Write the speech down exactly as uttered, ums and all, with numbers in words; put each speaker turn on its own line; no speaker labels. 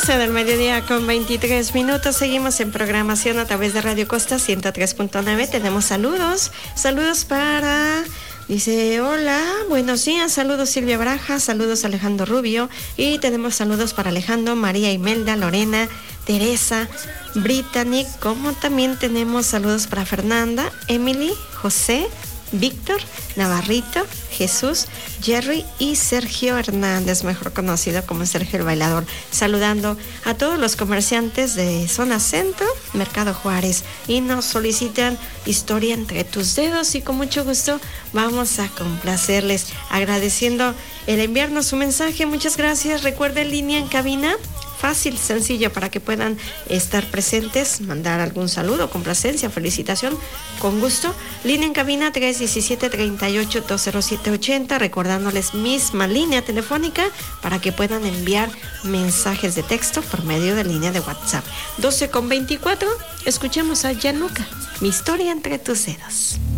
doce del mediodía con veintitrés minutos. Seguimos en programación a través de Radio Costa ciento tres punto nueve. Tenemos saludos. Saludos para... Dice, hola, buenos días, saludos Silvia Braja, saludos Alejandro Rubio, y tenemos saludos para Alejandro, María Imelda, Lorena, Teresa, Brittany, como también tenemos saludos para Fernanda, Emily, José, Víctor, Navarrito, Jesús, Jerry y Sergio Hernández, mejor conocido como Sergio el Bailador, saludando a todos los comerciantes de Zona Centro, Mercado Juárez, y nos solicitan historia entre tus dedos, y con mucho gusto vamos a complacerles, agradeciendo el enviarnos su mensaje. Muchas gracias. Recuerden, línea en cabina, fácil, sencillo, para que puedan estar presentes, mandar algún saludo, complacencia, felicitación, con gusto. Línea en cabina tres diecisiete, treinta y ocho, dos cero siete ochenta, recordándoles misma línea telefónica para que puedan enviar mensajes de texto por medio de línea de WhatsApp. doce con veinticuatro, escuchemos a Gianluca, Mi historia entre tus dedos.